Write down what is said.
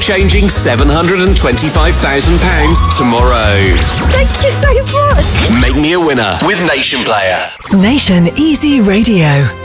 life-changing £725,000 tomorrow. Thank you so much. Make me a winner with Nation Player. Nation Easy Radio.